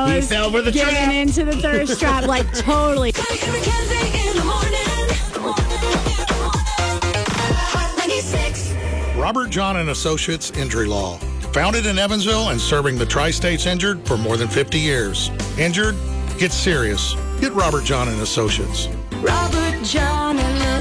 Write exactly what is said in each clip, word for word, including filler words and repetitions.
was he fell for the getting trap. into the thirst trap, like totally. Robert John and Associates Injury Law. Founded in Evansville and serving the tri-states injured for more than fifty years. Injured? Get serious. Get Robert John and Associates. Robert John and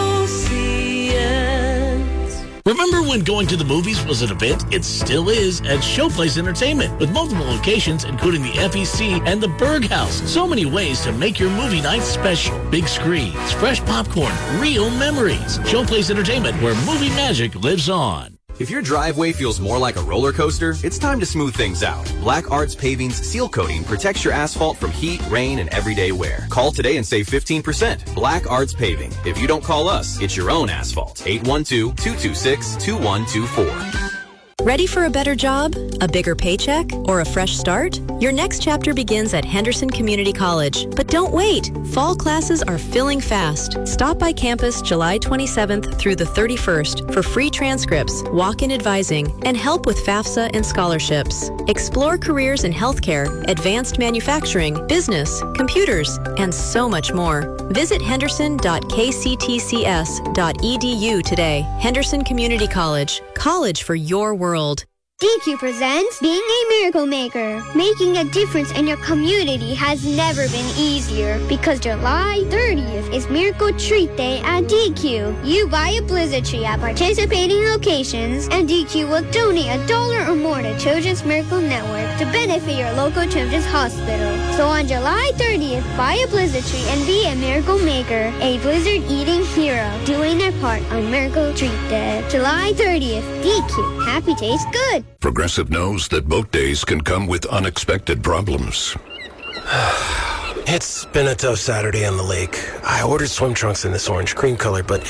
Associates. Remember when going to the movies was an event? It still is at Showplace Entertainment, with multiple locations, including the F E C and the Berg House. So many ways to make your movie night special. Big screens, fresh popcorn, real memories. Showplace Entertainment, where movie magic lives on. If your driveway feels more like a roller coaster, it's time to smooth things out. Black Arts Paving's seal coating protects your asphalt from heat, rain, and everyday wear. Call today and save fifteen percent. Black Arts Paving. If you don't call us, it's your own asphalt. eight one two, two two six, two one two four. Ready for a better job, a bigger paycheck, or a fresh start? Your next chapter begins at Henderson Community College. But don't wait. Fall classes are filling fast. Stop by campus July twenty-seventh through the thirty-first for free transcripts, walk-in advising, and help with FAFSA and scholarships. Explore careers in healthcare, advanced manufacturing, business, computers, and so much more. Visit henderson dot k c t c s dot e d u today. Henderson Community College. College for your world. D Q presents Being a Miracle Maker. Making a difference in your community has never been easier because July thirtieth is Miracle Treat Day at D Q. You buy a Blizzard tree at participating locations and D Q will donate a dollar or more to Children's Miracle Network to benefit your local children's hospital. So on July thirtieth, buy a Blizzard tree and be a Miracle Maker, a Blizzard eating hero, doing their part on Miracle Treat Day. July thirtieth, D Q. Happy tastes good. Progressive knows that boat days can come with unexpected problems. It's been a tough Saturday on the lake. I ordered swim trunks in this orange cream color, but